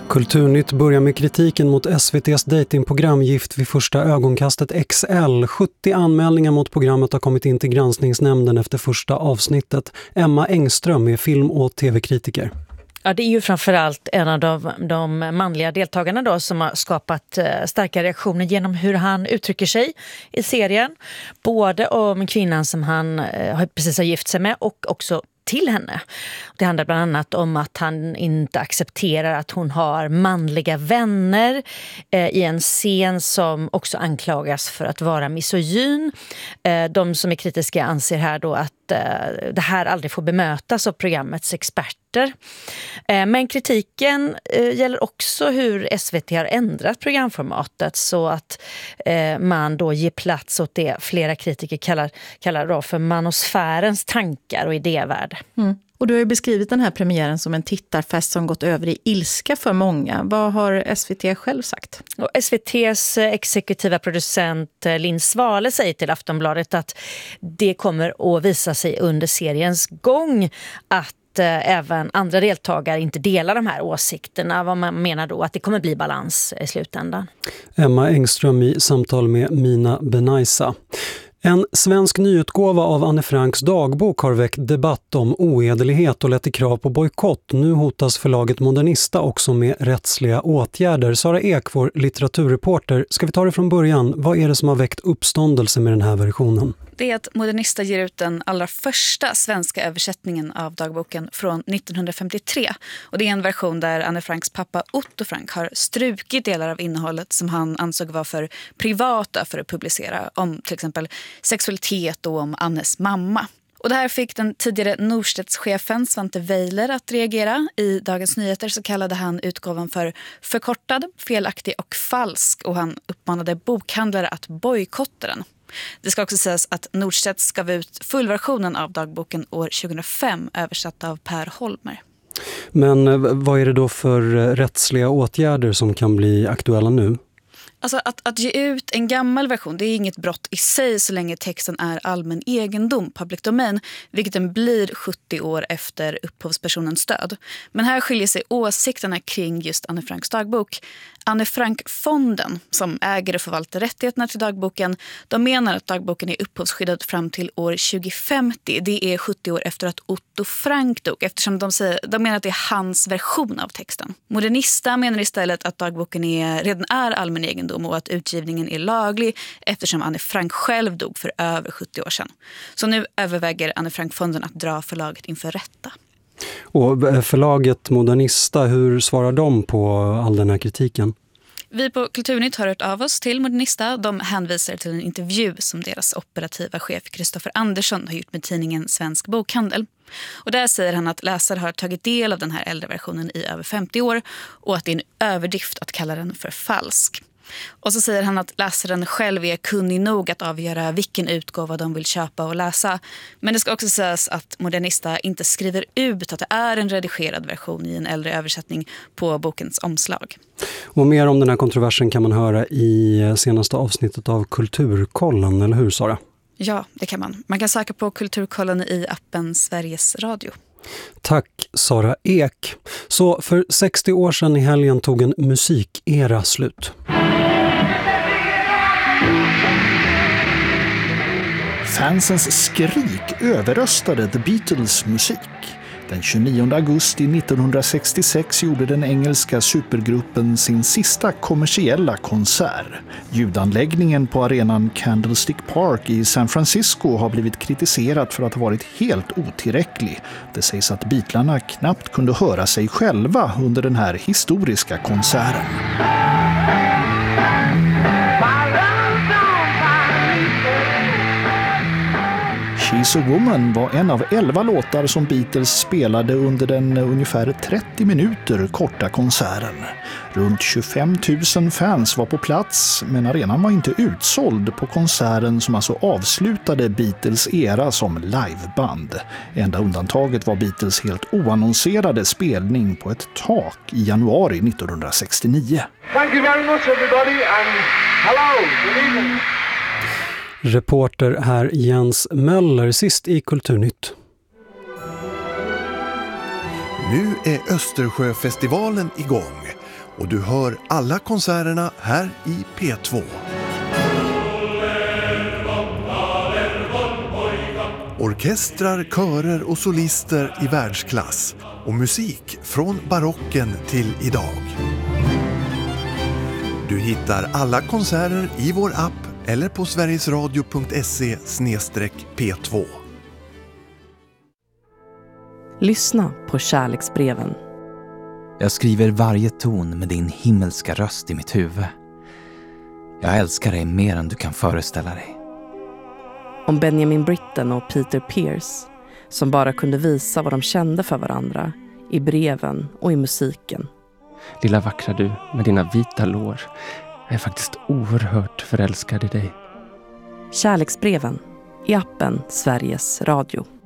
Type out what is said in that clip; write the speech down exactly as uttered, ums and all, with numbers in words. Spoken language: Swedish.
Kulturnytt börjar med kritiken mot S V T:s datingprogram Gift vid första ögonkastet X L. sjuttio anmälningar mot programmet har kommit in till granskningsnämnden efter första avsnittet. Emma Engström är film- och tv-kritiker. Ja, det är ju framförallt en av de, de manliga deltagarna då som har skapat eh, starka reaktioner genom hur han uttrycker sig i serien. Både om kvinnan som han eh, precis har gift sig med och också till henne. Det handlar bland annat om att han inte accepterar att hon har manliga vänner eh, i en scen som också anklagas för att vara misogyn. Eh, de som är kritiska anser här då att eh, det här aldrig får bemötas av programmets experter. Eh, men kritiken eh, gäller också hur S V T har ändrat programformatet så att eh, man då ger plats åt det flera kritiker kallar, kallar då för manosfärens tankar och idévärld. Mm. Och du har ju beskrivit den här premiären som en tittarfest som gått över i ilska för många. Vad har S V T själv sagt? Och S V T:s exekutiva producent Linn Svale säger till Aftonbladet att det kommer att visa sig under seriens gång att även andra deltagare inte delar de här åsikterna. Vad man menar då att det kommer bli balans i slutändan. Emma Engström i samtal med Mina Benaisa. En svensk nyutgåva av Anne Franks dagbok har väckt debatt om oedelighet och lett till krav på bojkott. Nu hotas förlaget Modernista också med rättsliga åtgärder. Sara Ek, vår litteraturreporter, ska vi ta det från början? Vad är det som har väckt uppståndelse med den här versionen? Det är att Modernista ger ut den allra första svenska översättningen av dagboken från nittonhundrafemtiotre. Och det är en version där Anne Franks pappa Otto Frank har strukit delar av innehållet som han ansåg var för privata för att publicera. Om till exempel sexualitet och om Annes mamma. Och det här fick den tidigare Norstedts-chefen Svante Weiler att reagera. I Dagens Nyheter så kallade han utgåvan för förkortad, felaktig och falsk. Och han uppmanade bokhandlare att bojkotta den. Det ska också sägas att Norstedts gav ut fullversionen av dagboken år tjugohundrafem översatt av Per Holmer. Men vad är det då för rättsliga åtgärder som kan bli aktuella nu? Alltså att, att ge ut en gammal version, det är inget brott i sig så länge texten är allmän egendom, public domain, vilket den blir sjuttio år efter upphovspersonens död. Men här skiljer sig åsikterna kring just Anne Franks dagbok. Anne Frank-fonden, som äger och förvaltar rättigheterna till dagboken, de menar att dagboken är upphovsskyddad fram till år tjugohundrafemtio. Det är sjuttio år efter att Otto Frank dog, eftersom de, säger, de menar att det är hans version av texten. Modernista menar istället att dagboken är, redan är allmän egendom och att utgivningen är laglig eftersom Anne Frank själv dog för över sjuttio år sedan. Så nu överväger Anne Frank-fonden att dra förlaget inför rätta. Och förlaget Modernista, hur svarar de på all den här kritiken? Vi på Kulturnytt har hört av oss till Modernista. De hänvisar till en intervju som deras operativa chef Kristoffer Andersson har gjort med tidningen Svensk Bokhandel. Och där säger han att läsare har tagit del av den här äldre versionen i över femtio år och att det är en överdrift att kalla den för falsk. Och så säger han att läsaren själv är kunnig nog att avgöra vilken utgåva de vill köpa och läsa. Men det ska också sägas att Modernista inte skriver ut att det är en redigerad version i en äldre översättning på bokens omslag. Och mer om den här kontroversen kan man höra i senaste avsnittet av Kulturkollen, eller hur Sara? Ja, det kan man. Man kan söka på Kulturkollen i appen Sveriges Radio. Tack Sara Ek. Så för sextio år sedan i helgen tog en musikera slut. Fansens skrik överröstade The Beatles musik. Den tjugonionde augusti nittonhundrasextiosex gjorde den engelska supergruppen sin sista kommersiella konsert. Ljudanläggningen på arenan Candlestick Park i San Francisco har blivit kritiserat för att ha varit helt otillräcklig. Det sägs att Beatlarna knappt kunde höra sig själva under den här historiska konserten. She's a Woman var en av elva låtar som Beatles spelade under den ungefär trettio minuter korta konserten. Runt tjugofem tusen fans var på plats, men arenan var inte utsåld på konserten som alltså avslutade Beatles era som liveband. Enda undantaget var Beatles helt oannonserade spelning på ett tak i januari nittonhundrasextionio. Thank you very much everybody and hello, good evening. Reporter här Jens Möller, sist i Kulturnytt. Nu är Östersjöfestivalen igång Och du hör alla konserterna här i P två. Orkestrar, körer och solister i världsklass. Och musik från barocken till idag. Du hittar alla konserter i vår app eller på sverigesradio punkt se slash P två. Lyssna på kärleksbreven. Jag skriver varje ton med din himmelska röst i mitt huvud. Jag älskar dig mer än du kan föreställa dig. Om Benjamin Britten och Peter Pierce, som bara kunde visa vad de kände för varandra i breven och i musiken. Lilla vackra du med dina vita lår. Jag är faktiskt oerhört förälskad i dig. Kärleksbreven i appen Sveriges Radio.